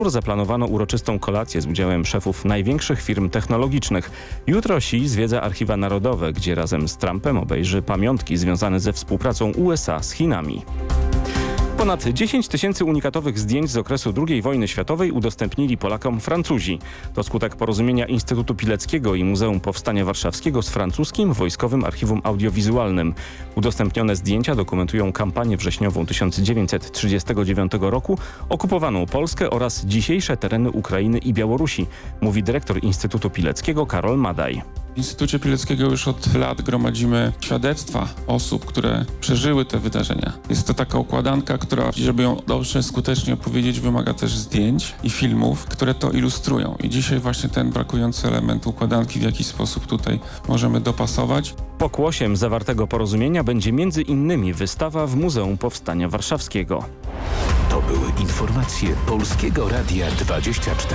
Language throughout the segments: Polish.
Zaplanowano uroczystą kolację z udziałem szefów największych firm technologicznych. Jutro Xi zwiedza Archiwa Narodowe, gdzie razem z Trumpem obejrzy pamiątki związane ze współpracą USA z Chinami. Ponad 10 tysięcy unikatowych zdjęć z okresu II wojny światowej udostępnili Polakom Francuzi. To skutek porozumienia Instytutu Pileckiego i Muzeum Powstania Warszawskiego z francuskim Wojskowym Archiwum Audiowizualnym. Udostępnione zdjęcia dokumentują kampanię wrześniową 1939 roku, okupowaną Polskę oraz dzisiejsze tereny Ukrainy i Białorusi, mówi dyrektor Instytutu Pileckiego Karol Madaj. W Instytucie Pileckiego już od lat gromadzimy świadectwa osób, które przeżyły te wydarzenia. Jest to taka układanka, która, żeby ją dobrze, skutecznie opowiedzieć, wymaga też zdjęć i filmów, które to ilustrują. I dzisiaj właśnie ten brakujący element układanki w jakiś sposób tutaj możemy dopasować. Pokłosiem zawartego porozumienia będzie m.in. wystawa w Muzeum Powstania Warszawskiego. To były informacje Polskiego Radia 24.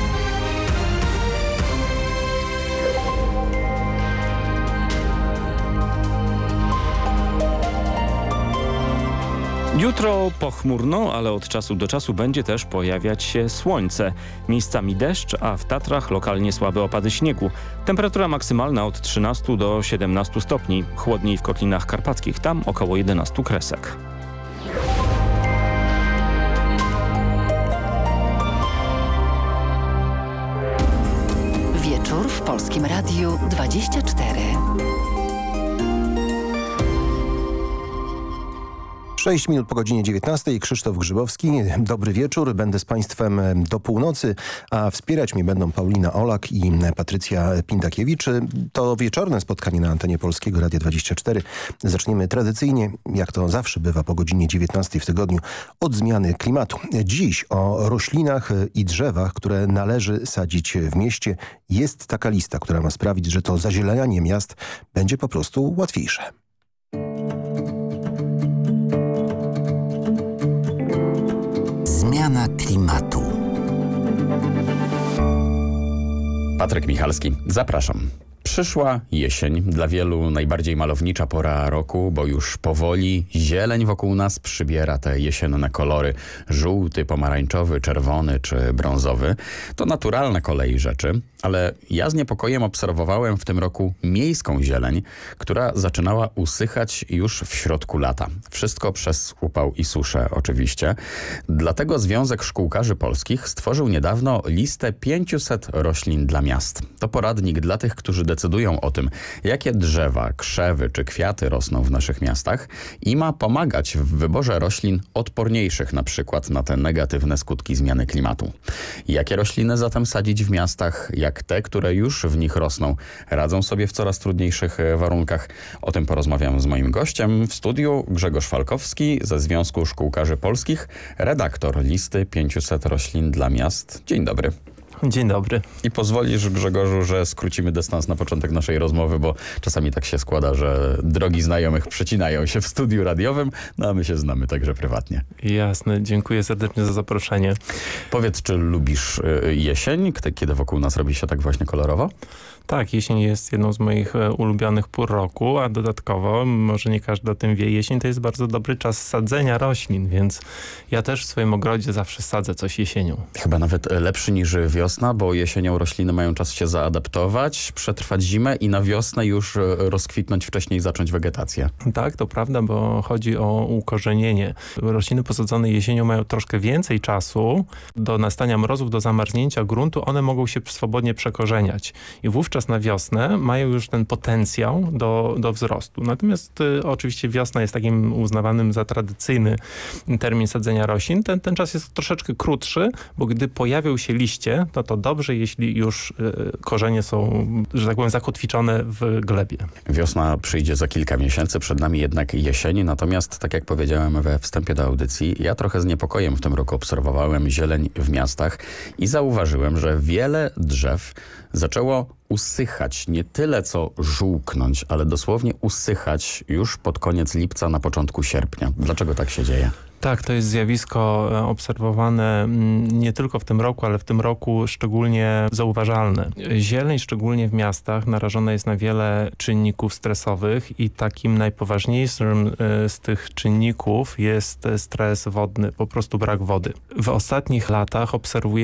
Jutro pochmurno, ale od czasu do czasu będzie też pojawiać się słońce. Miejscami deszcz, a w Tatrach lokalnie słabe opady śniegu. Temperatura maksymalna od 13 do 17 stopni. Chłodniej w Kotlinach Karpackich, tam około 11 kresek. Wieczór w Polskim Radiu 24. 6 minut po godzinie 19. Krzysztof Grzybowski. Dobry wieczór. Będę z Państwem do północy, a wspierać mnie będą Paulina Olak i Patrycja Pintakiewicz. To wieczorne spotkanie na antenie Polskiego Radia 24. Zaczniemy tradycyjnie, jak to zawsze bywa po godzinie 19 w tygodniu, od zmiany klimatu. Dziś o roślinach i drzewach, które należy sadzić w mieście. Jest taka lista, która ma sprawić, że to zazielenianie miast będzie po prostu łatwiejsze. Zmiana klimatu. Patryk Michalski, zapraszam. Przyszła jesień, dla wielu najbardziej malownicza pora roku, bo już powoli zieleń wokół nas przybiera te jesienne kolory. Żółty, pomarańczowy, czerwony czy brązowy. To naturalne kolei rzeczy, ale ja z niepokojem obserwowałem w tym roku miejską zieleń, która zaczynała usychać już w środku lata. Wszystko przez upał i suszę oczywiście. Dlatego Związek Szkółkarzy Polskich stworzył niedawno listę 500 roślin dla miast. To poradnik dla tych, którzy decydują o tym, jakie drzewa, krzewy czy kwiaty rosną w naszych miastach i ma pomagać w wyborze roślin odporniejszych na przykład na te negatywne skutki zmiany klimatu. Jakie rośliny zatem sadzić w miastach, jak te, które już w nich rosną, radzą sobie w coraz trudniejszych warunkach? O tym porozmawiam z moim gościem w studiu. Grzegorz Falkowski ze Związku Szkółkarzy Polskich, redaktor listy 500 roślin dla miast. Dzień dobry. Dzień dobry. I pozwolisz, Grzegorzu, że skrócimy dystans na początek naszej rozmowy, bo czasami tak się składa, że drogi znajomych przecinają się w studiu radiowym, no a my się znamy także prywatnie. Jasne, dziękuję serdecznie za zaproszenie. Powiedz, czy lubisz jesień, kiedy wokół nas robi się tak właśnie kolorowo? Tak, jesień jest jedną z moich ulubionych pór roku, a dodatkowo, może nie każdy o tym wie, jesień to jest bardzo dobry czas sadzenia roślin, więc ja też w swoim ogrodzie zawsze sadzę coś jesienią. Chyba nawet lepszy niż wiosna, bo jesienią rośliny mają czas się zaadaptować, przetrwać zimę i na wiosnę już rozkwitnąć wcześniej, zacząć wegetację. Tak, to prawda, bo chodzi o ukorzenienie. Rośliny posadzone jesienią mają troszkę więcej czasu do nastania mrozów, do zamarznięcia gruntu. One mogą się swobodnie przekorzeniać i wówczas na wiosnę mają już ten potencjał do wzrostu. Natomiast oczywiście wiosna jest takim uznawanym za tradycyjny termin sadzenia roślin. Ten czas jest troszeczkę krótszy, bo gdy pojawią się liście, to dobrze, jeśli już korzenie są, że tak powiem, zakotwiczone w glebie. Wiosna przyjdzie za kilka miesięcy, przed nami jednak jesień. Natomiast, tak jak powiedziałem we wstępie do audycji, ja trochę z niepokojem w tym roku obserwowałem zieleń w miastach i zauważyłem, że wiele drzew zaczęło usychać, nie tyle co żółknąć, ale dosłownie usychać już pod koniec lipca, na początku sierpnia. Dlaczego tak się dzieje? Tak, to jest zjawisko obserwowane nie tylko w tym roku, ale w tym roku szczególnie zauważalne. Zieleń, szczególnie w miastach, narażona jest na wiele czynników stresowych i takim najpoważniejszym z tych czynników jest stres wodny, po prostu brak wody. W ostatnich latach obserwujemy